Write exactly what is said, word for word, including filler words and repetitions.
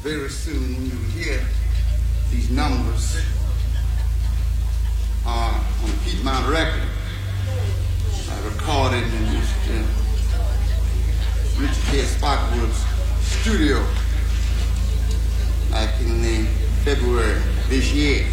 very soon you'll hear these numbers uh, on the Piedmont record uh, recorded in Mister Richard K. Spotswood's studio like in the February this year.